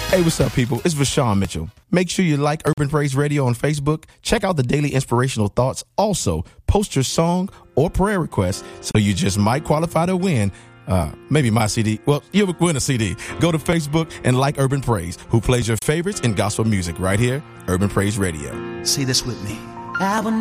Hey, what's up, people? It's Vashawn Mitchell. Make sure you like Urban Praise Radio on Facebook. Check out the daily inspirational thoughts. Also, post your song or prayer request so you just might qualify to win maybe my CD. Well, you'll win a CD. Go to Facebook and like Urban Praise, who plays your favorites in gospel music right here, Urban Praise Radio. Say this with me.